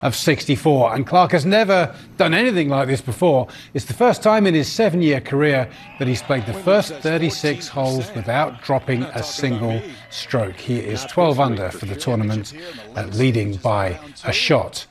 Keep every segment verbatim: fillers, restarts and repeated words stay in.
of sixty-four, and Clark has never done anything like this before. It's the first time in his seven-year career that he's played the first thirty-six holes without dropping a single stroke. He is twelve under for the tournament, uh, leading by a shot.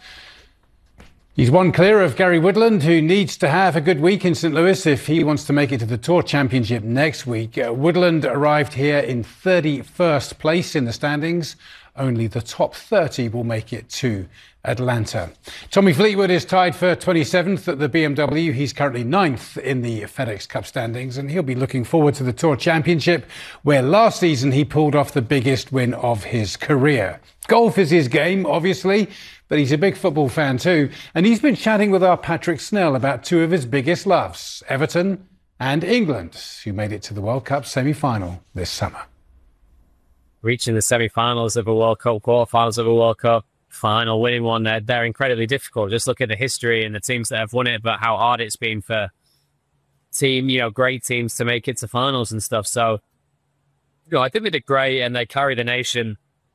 He's one clear of Gary Woodland, who needs to have a good week in Saint Louis if he wants to make it to the Tour Championship next week. Uh, Woodland arrived here in thirty-first place in the standings. Only the top thirty will make it to Atlanta. Tommy Fleetwood is tied for twenty-seventh at the B M W. He's currently ninth in the FedEx Cup standings, and he'll be looking forward to the Tour Championship, where last season he pulled off the biggest win of his career. Golf is his game, obviously, but he's a big football fan too, and he's been chatting with our Patrick Snell about two of his biggest loves, Everton and England, who made it to the World Cup semi-final this summer. Reaching the semi-finals of a World Cup, quarter-finals of a World Cup, final, winning one, they're, they're incredibly difficult. Just look at the history and the teams that have won it, but how hard it's been for team, you know, great teams to make it to finals and stuff. So, you know, I think they did great and they carried the nation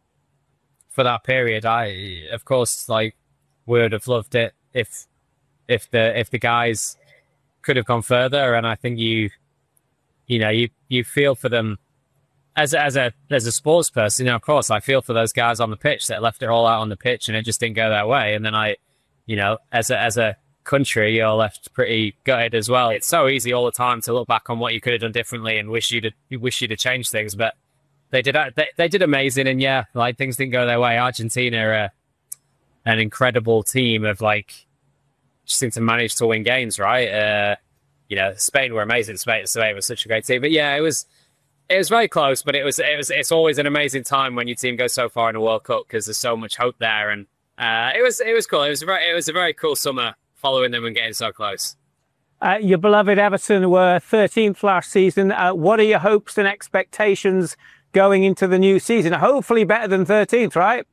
for that period. I, of course, like, would have loved it if, if the, if the guys could have gone further. And I think you, you know, you, you feel for them. As a, as a as a sports person, you know, of course, I feel for those guys on the pitch that left it all out on the pitch and it just didn't go that way. And then I, you know, as a as a country, you're left pretty gutted as well. It's so easy all the time to look back on what you could have done differently and wish you'd you wish you'd have changed things. But they did they, they did amazing, and yeah, like things didn't go their way. Argentina are an incredible team of like just seem to manage to win games, right? Uh, you know, Spain were amazing. Spain, Spain was such a great team, but yeah, it was. It was very close, but it was it was it's always an amazing time when your team goes so far in a World Cup because there's so much hope there, and uh, it was it was cool. It was a very it was a very cool summer following them and getting so close. Uh, your beloved Everton were thirteenth last season. Uh, what are your hopes and expectations going into the new season? Hopefully better than thirteenth, right?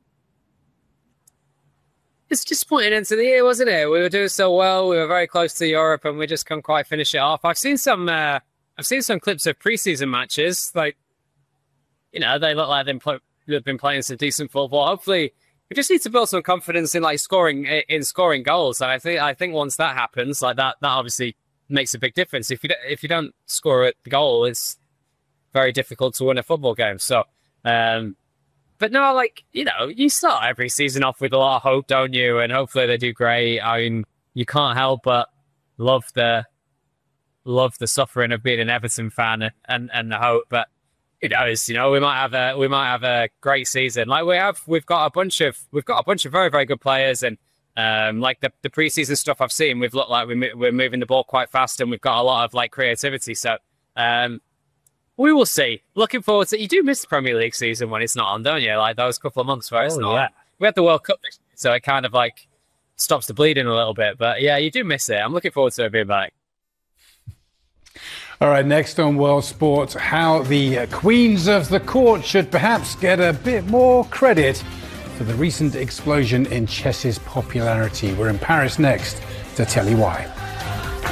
It's just pointing into the year, wasn't it? We were doing so well. We were very close to Europe, and we just couldn't quite finish it off. I've seen some. Uh, I've seen some clips of preseason matches. Like, you know, they look like they've, play, they've been playing some decent football. Hopefully, we just need to build some confidence in like scoring in scoring goals. And I think I think once that happens, like that, that obviously makes a big difference. If you don't, if you don't score a goal, it's very difficult to win a football game. So, um, but no, like you know, you start every season off with a lot of hope, don't you? And hopefully they do great. I mean, you can't help but love the. Love the suffering of being an Everton fan and and the hope, but who knows? You know, we might have a we might have a great season. Like we have, we've got a bunch of we've got a bunch of very very good players, and um, like the the preseason stuff I've seen, we've looked like we we're moving the ball quite fast, and we've got a lot of like creativity. So um, we will see. Looking forward to. You do miss the Premier League season when it's not on, don't you? Like those couple of months where it's oh, not. Yeah. On. We had the World Cup, so it kind of like stops the bleeding a little bit. But yeah, you do miss it. I'm looking forward to it being back. All right, next on World Sport, how the Queens of the Court should perhaps get a bit more credit for the recent explosion in chess's popularity. We're in Paris next to tell you why.